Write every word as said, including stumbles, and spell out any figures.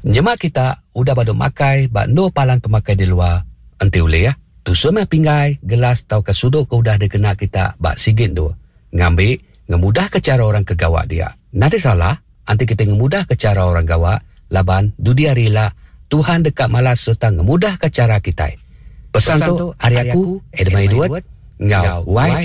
Nyemak kita udah baduk makai bak no palan pemakai di luar. Enti ule ya. Tusun mai pinggai, gelas tau ke sudut ke udah dikena kita bak sigit tu. Ngambil, ngemudah ke cara orang ke gawak dia. Nanti salah, anti kita ngemudah ke cara orang gawak, laban dudia rila, Tuhan dekat malas serta ngemudah ke cara kita. Pesan, Pesan tu, hari aku, Edmai Duat, ngau, wai